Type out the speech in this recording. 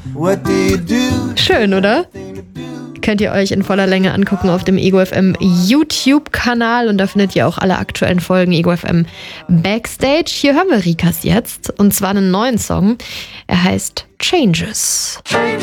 Schön, oder? Könnt ihr euch in voller Länge angucken auf dem Ego FM YouTube-Kanal und da findet ihr auch alle aktuellen Folgen Ego FM Backstage. Hier hören wir Rikas jetzt und zwar einen neuen Song. Er heißt Changes.